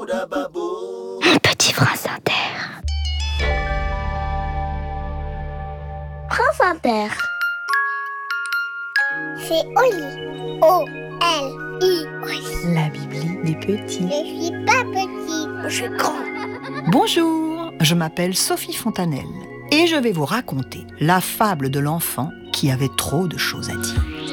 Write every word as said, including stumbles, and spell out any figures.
Mon petit France Inter. France Inter. C'est Oli. O L I. Oli. La Bibli des petits. Je suis pas petite, je suis grand. Bonjour, je m'appelle Sophie Fontanelle et je vais vous raconter la fable de l'enfant qui avait trop de choses à dire.